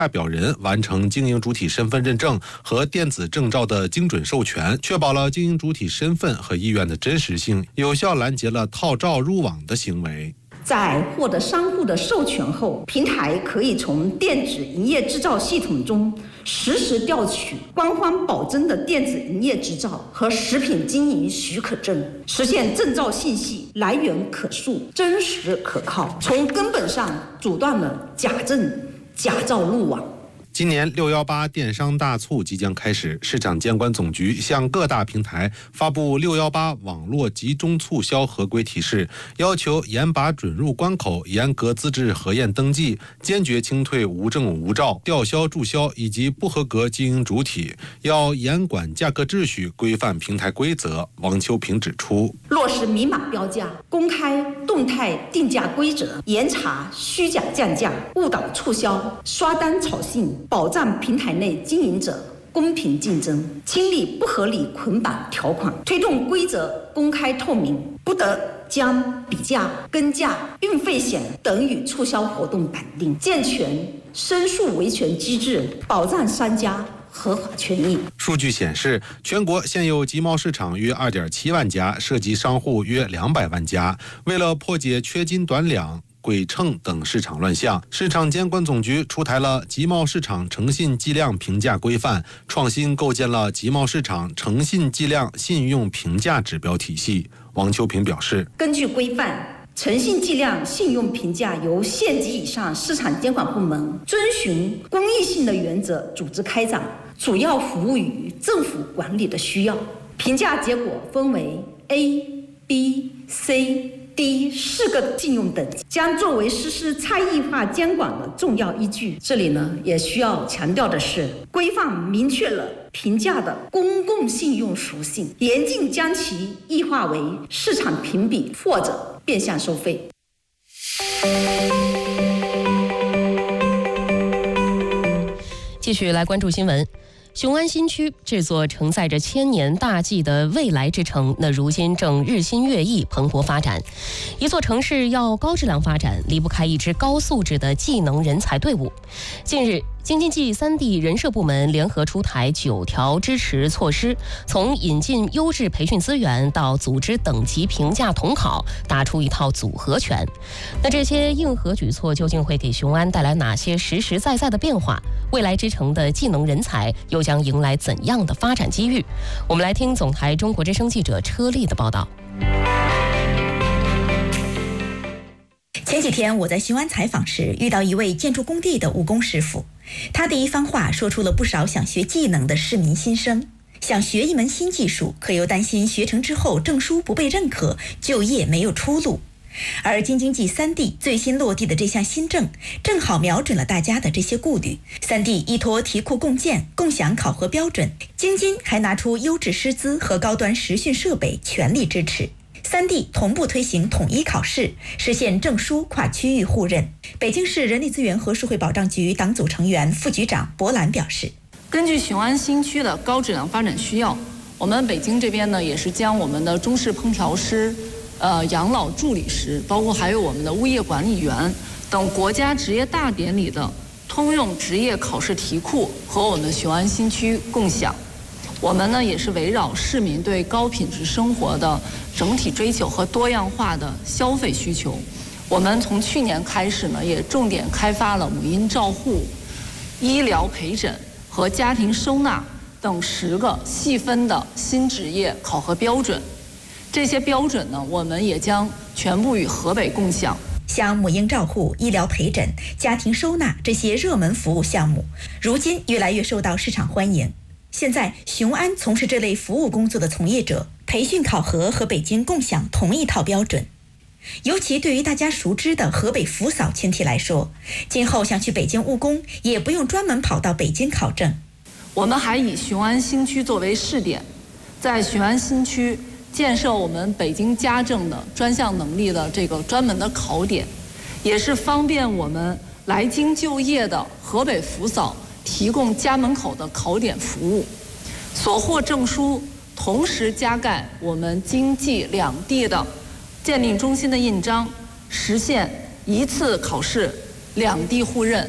代表人完成经营主体身份认证和电子证照的精准授权，确保了经营主体身份和意愿的真实性，有效拦截了套照入网的行为。 在获得商户的授权后，平台可以从电子营业执照系统中实时调取官方保证的电子营业执照和食品经营许可证，实现证照信息来源可溯、真实可靠，从根本上阻断了假证、假照入网。 今年618电商大促即将开始，市场监管总局向各大平台发布618网络集中促销合规提示，要求严把准入关口，严格资质核验登记，坚决清退无证无照、吊销注销以及不合格经营主体，要严管价格秩序，规范平台规则。王秋平指出， 落实明码标价，公开动态定价规则，严查虚假降价、误导促销、刷单炒信，保障平台内经营者公平竞争，清理不合理捆绑条款，推动规则公开透明，不得将比价、跟价、运费险等与促销活动绑定，健全申诉维权机制，保障商家合法权益。 数据显示，全国现有集贸市场约2.7万家，涉及商户约200万家。为了破解缺斤短两、鬼秤等市场乱象，市场监管总局出台了集贸市场诚信计量评价规范，创新构建了集贸市场诚信计量信用评价指标体系。王秋平表示， 根据规范，诚信计量信用评价由县级以上市场监管部门遵循公益性的原则组织开展，主要服务于政府管理的需要。评价结果分为 A、B、C、D 4个信用等级，将作为实施差异化监管的重要依据。这里呢，也需要强调的是，规范明确了评价的公共信用属性，严禁将其异化为市场评比或者变相收费。 继续来关注新闻。雄安新区这座承载着千年大计的未来之城，那如今正日新月异，蓬勃发展。一座城市要高质量发展，离不开一支高素质的技能人才队伍。近日，京津冀3地人社部门联合出台9条支持措施，从引进优质培训资源到组织等级评价统考，打出一套组合拳。那这些硬核举措究竟会给雄安带来哪些实实在在的变化？未来之城的技能人才又将迎来怎样的发展机遇？我们来听总台中国之声记者车丽的报道。 前几天我在雄安采访时，遇到一位建筑工地的务工师傅，他的一番话说出了不少想学技能的市民心声。想学一门新技术，可又担心学成之后证书不被认可，就业没有出路。而京津冀3地最新落地的这项新政，正好瞄准了大家的这些顾虑。3地依托题库共建、共享考核标准，京津还拿出优质师资和高端实训设备，全力支持。3地同步推行统一考试，实现证书跨区域互认。北京市人力资源和社会保障局党组成员、副局长博兰表示， 根据雄安新区的高质量发展需要，我们北京这边呢，也是将我们的中式烹调师、养老助理师，包括还有我们的物业管理员等国家职业大典里的通用职业考试题库和我们雄安新区共享。我们呢，也是围绕市民对高品质生活的整体追求和多样化的消费需求，我们从去年开始呢，也重点开发了母婴照护、医疗陪诊和家庭收纳等10个细分的新职业考核标准。这些标准呢，我们也将全部与河北共享。 像母婴照护、医疗陪诊、家庭收纳这些热门服务项目，如今越来越受到市场欢迎。现在，雄安从事这类服务工作的从业者，培训考核和北京共享同一套标准。尤其对于大家熟知的河北扶嫂群体来说，今后想去北京务工，也不用专门跑到北京考证。 我们还以雄安新区作为试点，在雄安新区建设我们北京家政的专项能力的这个专门的考点，也是方便我们来京就业的河北扶嫂提供家门口的考点服务，所获证书同时加盖我们京冀2地的鉴定中心的印章，实现一次考试2地互认，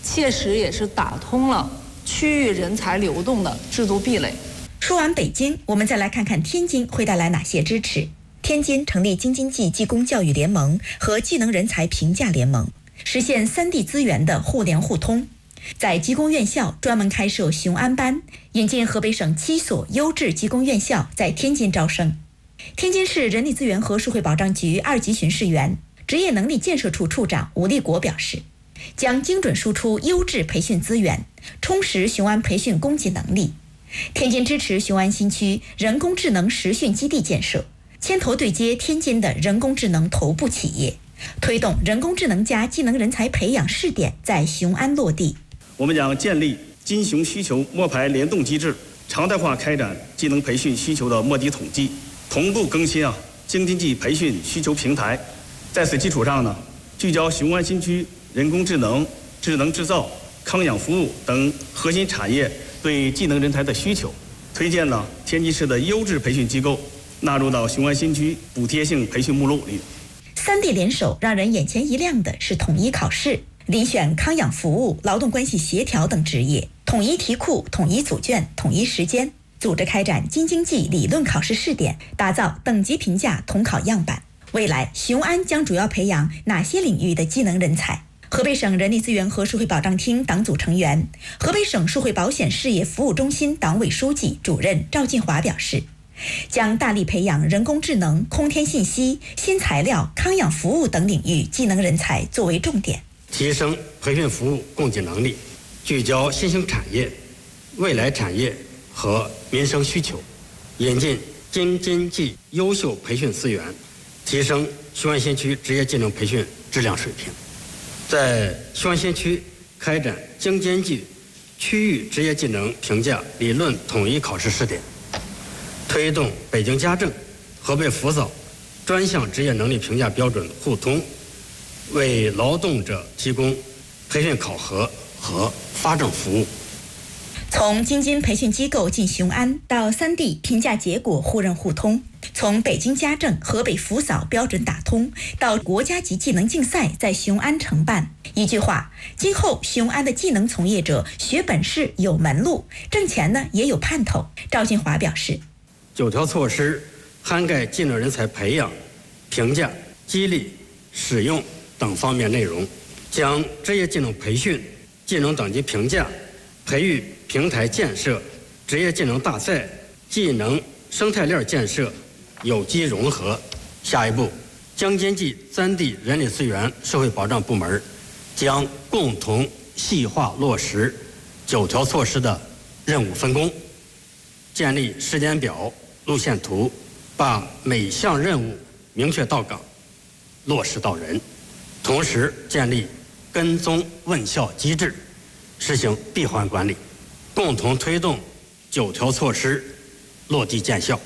切实也是打通了区域人才流动的制度壁垒。 说完北京，我们再来看看天津会带来哪些支持。天津成立京津冀技工教育联盟和技能人才评价联盟，实现3地资源的互联互通。在技工院校专门开设雄安班，引进河北省7所优质技工院校在天津招生。天津市人力资源和社会保障局2级巡视员、职业能力建设处处长吴立国表示，将精准输出优质培训资源，充实雄安培训供给能力。天津支持雄安新区人工智能实训基地建设，牵头对接天津的人工智能头部企业，推动人工智能加技能人才培养试点在雄安落地。 我们将建立金雄需求摸排联动机制，常态化开展技能培训需求的摸底统计，同步更新京津冀培训需求平台。在此基础上呢，聚焦雄安新区人工智能、智能制造、康养服务等核心产业对技能人才的需求，推荐了天津市的优质培训机构纳入到雄安新区补贴性培训目录里。 3地联手，让人眼前一亮的是统一考试，遴选康养服务、劳动关系协调等职业，统一题库、统一组卷、统一时间，组织开展京津冀理论考试试点，打造等级评价统考样板。未来雄安将主要培养哪些领域的技能人才？河北省人力资源和社会保障厅党组成员、河北省社会保险事业服务中心党委书记、主任赵进华表示，将大力培养人工智能、空天信息、新材料、康养服务等领域技能人才作为重点， 提升培训服务供给能力，聚焦新兴产业、未来产业和民生需求，引进京津冀优秀培训资源，提升雄安新区职业技能培训质量水平。在雄安新区开展京津冀区域职业技能评价理论统一考试试点，推动北京家政、河北辅导专项职业能力评价标准互通，为劳动者提供培训考核和发证服务。 从京津培训机构进雄安，到3地评价结果互认互通，从北京家政、河北辅导标准打通，到国家级技能竞赛在雄安承办。一句话，今后雄安的技能从业者学本事有门路，挣钱呢也有盼头。赵进华表示 ，9条措施涵盖技能人才培养、评价、激励、使用等方面内容，将职业技能培训、技能等级评价、培育平台建设、职业技能大赛、技能生态链建设有机融合。下一步，京津冀3地人力资源社会保障部门将共同细化落实9条措施的任务分工，建立时间表、路线图，把每项任务明确到岗、落实到人，同时建立跟踪问效机制，实行闭环管理，共同推动9条措施落地见效。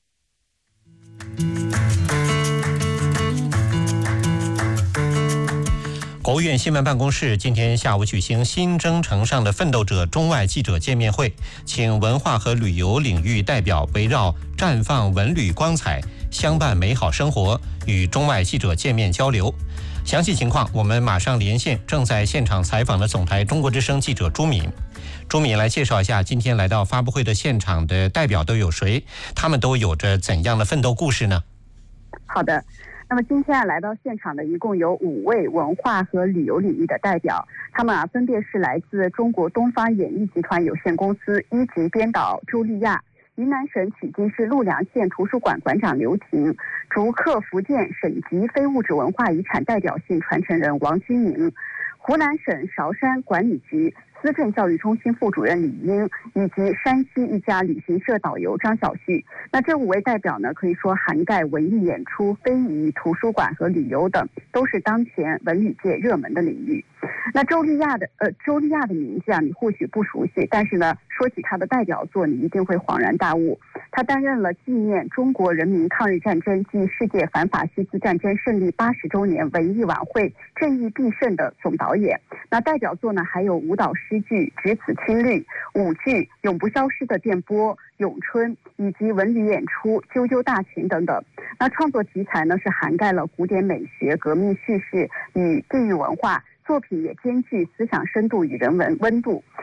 国务院新闻办公室今天下午举行新征程上的奋斗者中外记者见面会，请文化和旅游领域代表围绕绽放文旅光彩，相伴美好生活，与中外记者见面交流。详细情况我们马上连线正在现场采访的总台中国之声记者朱敏。朱敏来介绍一下今天来到发布会的现场的代表都有谁，他们都有着怎样的奋斗故事呢？ 好的，那么今天来到现场的一共有5位文化和旅游领域的代表，他们分别是来自中国东方演艺集团有限公司1级编导周丽亚，云南省曲靖市陆良县图书馆馆长刘婷，竹客福建省级非物质文化遗产代表性传承人王军宁，湖南省韶山管理局思政教育中心副主任李英，以及山西一家旅行社导游张小旭。那这5位代表呢，可以说涵盖文艺演出、非遗、图书馆和旅游等，都是当前文旅界热门的领域。那周丽亚的名字你或许不熟悉，但是呢，说起她的代表作，你一定会恍然大悟。她担任了纪念中国人民抗日战争暨世界反法西斯战争胜利80周年文艺晚会正义必胜的总导演。那代表作呢，还有舞蹈诗剧《只此青绿》、舞剧《永不消失的电波》、咏春，以及文旅演出《啾啾大秦》等等。那创作题材呢，是涵盖了古典美学、革命叙事与地域文化、 作品也兼具思想深度与人文温度。